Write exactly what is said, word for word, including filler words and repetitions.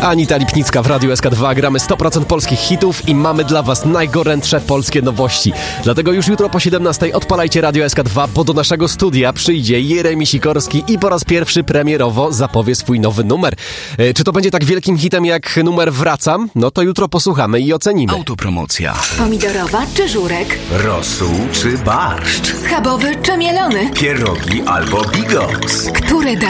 Anita Lipnicka w Radiu S K dwa. Gramy sto procent polskich hitów i mamy dla was najgorętsze polskie nowości. Dlatego już jutro po siedemnastej odpalajcie Radio S K dwa, bo do naszego studia przyjdzie Jeremi Sikorski i po raz pierwszy premierowo zapowie swój nowy numer. E, czy to będzie tak wielkim hitem jak numer Wracam? No to jutro posłuchamy i ocenimy. Autopromocja. Pomidorowa czy żurek? Rosół czy barszcz? Schabowy czy mielony? Pierogi albo bigos? Które